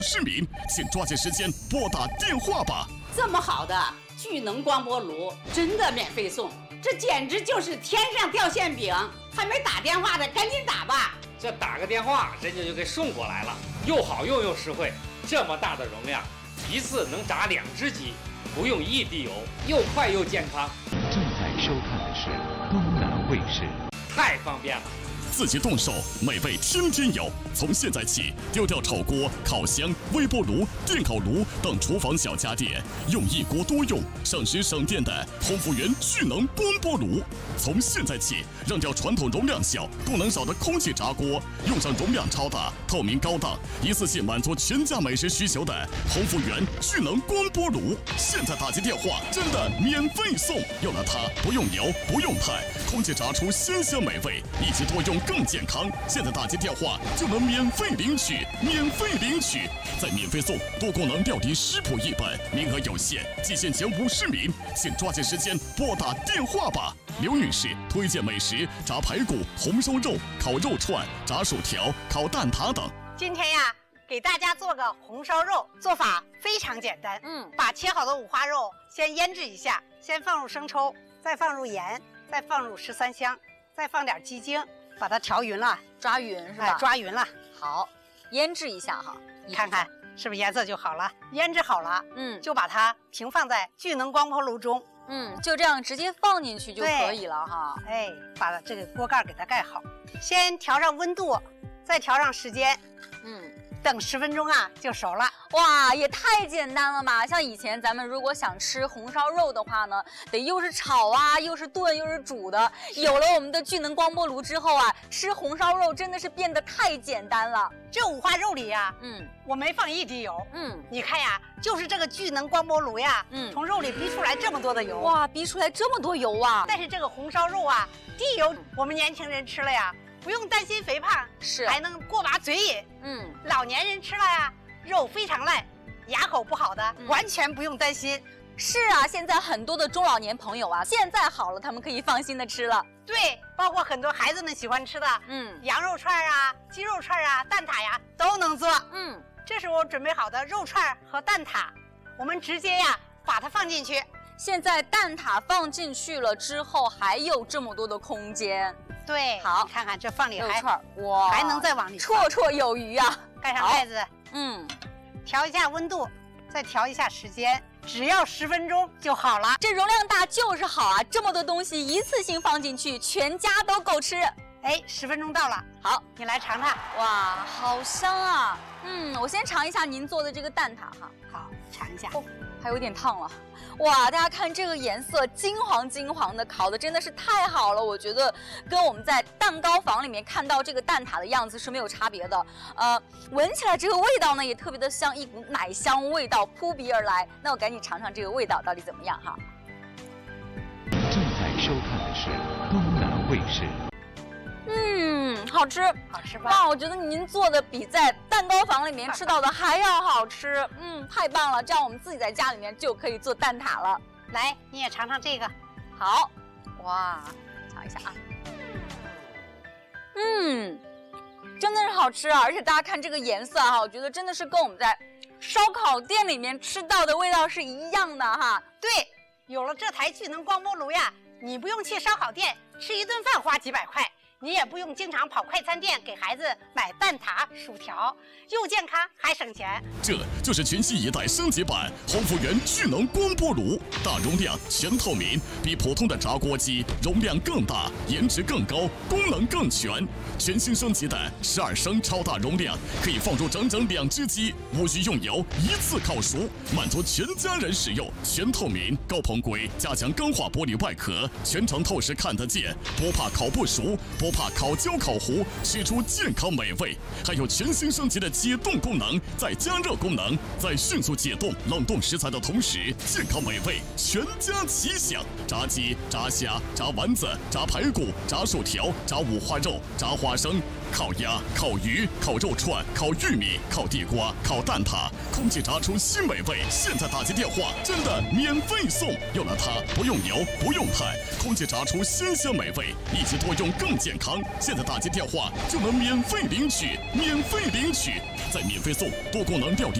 市民，请抓紧时间拨打电话吧！ 这么好的聚能光波炉，真的免费送，这简直就是天上掉馅饼！还没打电话的，赶紧打吧！ 这打个电话，人家就给送过来了，又好用又实惠。这么大的容量，一次能炸2只鸡，不用1滴油，又快又健康。 正在收看的是东南卫视， 太方便了。 自己动手，美味天天有。从现在起，丢掉炒锅、烤箱、微波炉、电烤炉等厨房小家电，用一锅多用、省时省电的鸿福源聚能光波炉。从现在起，扔掉传统容量小、功能少的空气炸锅，用上容量超大、透明高档、一次性满足全家美食需求的鸿福源聚能光波炉。现在打进电话，真的免费送！有了它，不用油，不用派，空气炸出鲜香美味，一起多用更健康。现在打进电话就能免费领取，免费领取！再免费送多功能料理食谱1本，名额有限，仅限前50名，请抓紧时间拨打电话吧。刘女士推荐美食：炸排骨、红烧肉、烤肉串、炸薯条、烤蛋挞等。 今天呀，给大家做个红烧肉，做法非常简单。把切好的五花肉先腌制一下，先放入生抽，再放入盐，再放入13香，再放点鸡精，把它调匀了， 抓匀是吧？ 抓匀了。 好，腌制一下哈， 看看是不是颜色就好了？腌制好了，就把它平放在聚能光波炉中。 就这样直接放进去就可以了哈。 哎，把这个锅盖给它盖好，先调上温度，再调上时间。等10分钟啊，就熟了。 哇，也太简单了吧！像以前咱们如果想吃红烧肉的话呢，得又是炒啊，又是炖，又是煮的。有了我们的聚能光波炉之后啊，吃红烧肉真的是变得太简单了。 这五花肉里呀，我没放1滴油。你看呀，就是这个聚能光波炉呀，从肉里逼出来这么多的油。 哇，逼出来这么多油啊！ 但是这个红烧肉啊，低油，我们年轻人吃了呀，不用担心肥胖，还能过把嘴瘾。老年人吃了呀，肉非常烂，牙口不好的，完全不用担心。 是啊，现在很多的中老年朋友啊，现在好了，他们可以放心的吃了。 对，包括很多孩子们喜欢吃的，羊肉串啊、鸡肉串啊、蛋挞呀，都能做。这是我准备好的肉串和蛋挞，我们直接呀把它放进去。 现在蛋挞放进去了之后，还有这么多的空间。 对， 好， 你看看这放里还哇， 还能再往里放， 绰绰有余啊！ 盖上盖子，调一下温度，再调一下时间，只要10分钟就好了。 这容量大就是好啊！这么多东西一次性放进去，全家都够吃。 哎，10分钟到了，好，你来尝尝。 哇，好香啊！我先尝一下您做的这个蛋挞哈。 好，尝一下。 还有点烫了。哇，大家看这个颜色，金黄金黄的，烤的真的是太好了。我觉得跟我们在蛋糕房里面看到这个蛋挞的样子是没有差别的。闻起来这个味道呢也特别的香，一股奶香味道扑鼻而来。那我赶紧尝尝这个味道到底怎么样哈。 正在收看的是东南卫视。 好吃， 好吃吧？ 哇，我觉得您做的比在蛋糕房里面吃到的还要好吃。太棒了，这样我们自己在家里面就可以做蛋挞了。 来，你也尝尝这个。 好，哇，尝一下啊。真的是好吃啊！而且大家看这个颜色哈，我觉得真的是跟我们在烧烤店里面吃到的味道是一样的哈。 对，有了这台聚能光波炉呀，你不用去烧烤店吃一顿饭花几百块。你也不用经常跑快餐店给孩子买蛋挞、薯条，又健康还省钱。 这就是全新一代升级版鸿福源聚能光波炉，大容量、全透明，比普通的炸锅机容量更大，颜值更高，功能更全。全新升级的12升超大容量，可以放入整整2只鸡，无需用油，一次烤熟，满足全家人使用。全透明、高硼硅加强钢化玻璃外壳，全程透视看得见，不怕烤不熟，不怕烤焦烤糊，吃出健康美味。还有全新升级的解冻功能，再加热功能，在迅速解冻、冷冻食材的同时，健康美味全家齐享。炸鸡、炸虾、炸丸子、炸排骨、炸薯条、炸五花肉、炸花生， 烤鸭、烤鱼、烤肉串、烤玉米、烤地瓜、烤蛋挞，空气炸出新美味。现在打进电话，真的免费送！有了它，不用油，不用碳，空气炸出鲜香美味，一机多用更健康。现在打进电话就能免费领取，免费领取，再免费送多功能料理。